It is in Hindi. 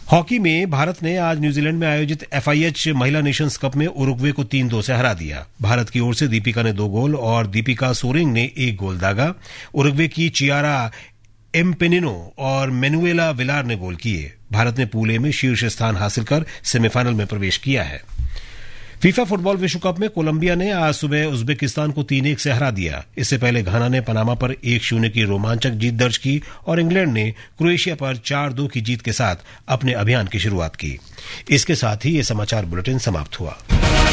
हॉकी में भारत ने आज न्यूजीलैंड में आयोजित FIH महिला नेशंस कप में उरुग्वे को 3-2 से हरा दिया। भारत की ओर से दीपिका ने 2 गोल और दीपिका सोरेंग ने 1 गोल दागा। उरुग्वे की चियारा एम्पेनिनो और मैनुएला विलार ने गोल किए। भारत ने पूल ए में शीर्ष स्थान हासिल कर सेमीफाइनल में प्रवेश किया है। फीफा फुटबॉल विश्व कप में कोलंबिया ने आज सुबह उज्बेकिस्तान को 3-1 से हरा दिया। इससे पहले घाना ने पनामा पर 1-0 की रोमांचक जीत दर्ज की और इंग्लैंड ने क्रोएशिया पर 4-2 की जीत के साथ अपने अभियान की शुरुआत की। इसके साथ ही ये समाचार बुलेटिन समाप्त हुआ।